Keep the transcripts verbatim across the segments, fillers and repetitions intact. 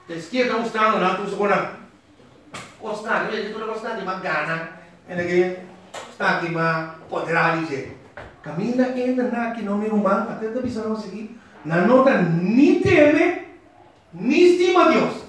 Te schierda mostrando na tu sukuna. Costa, vedi tu costa di magana. E che sta che ma potrà dice. Cammina che na che non mi rumang, até da bisa não seguir. Na nota ni teme, ni estima Deus.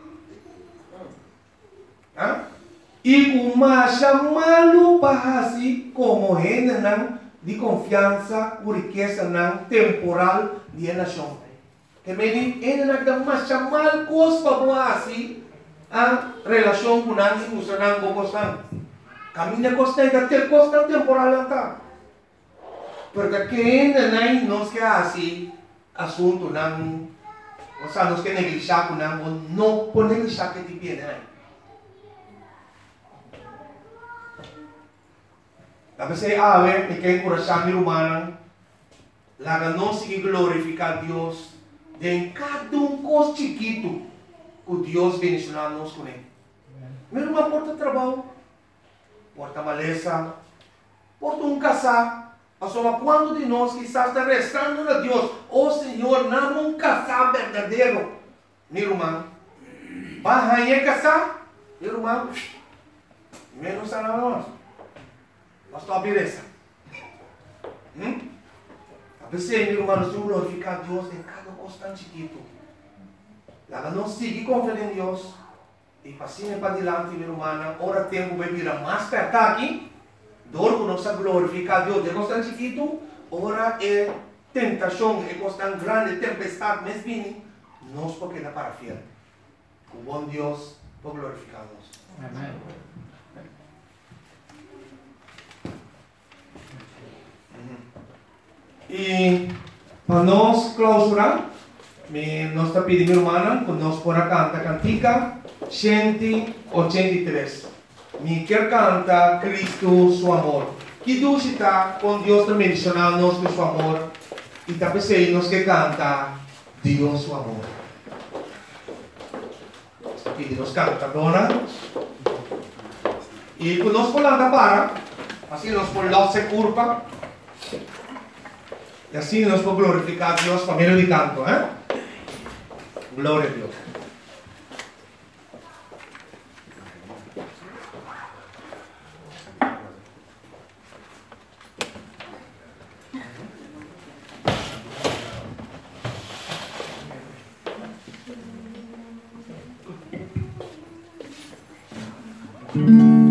Ah? E uma chamalo bahasi como renda não de confiança, por riqueza não temporal de nação. Que me ainda não dá mais chamar coisa para bahasi a relação com a gente usa não gostam. Caminha costa e até costa temporal não tá. Porque que ainda não nos que assim assunto não, ou seja, nos que negligenciar com não, não por negligenciar que te pede não. Tapi saya awe, mikir coração humano, laga não se glorificar Deus, de cada um coisa chiquito, que Deus bendicionar nos com ele. Mesmo uma porta de trabalho, porta maleza, porta um casar, a soma quando de nós que está restando a Deus, oh Senhor, não um casar verdadeiro, meu irmão, vai casar, meu irmão, menos a nós. Pastor beleza. Hum? A pessoa, meu irmão, nós temos que glorificar Deus em cada constante chiquito. Lá não seguir confiando em Deus. E passinho para adiante, meu irmão, ora tempo vai virar mais perto aqui. Dor que nós glorificar Deus em constante chiquito. Ora é tentação, é constante grande, tempestade, mas vini. Nós porque não para fiel. O bom Deus por glorificar Deus. Amém. E para nós clausurar, nós está pedindo, irmã, que nós podemos cantar cantica cento oitenta e três. Me quer cantar Cristo, seu amor. Que Deus está com Deus também mencionando nós com seu amor. E também sei nós que canta Deus, seu amor. Aqui nós canta, dona. E quando nós podemos para, assim nós podemos se curva. E assim nós podemos glorificar a Deus por meio de canto, eh? Glória a Deus. Thank you.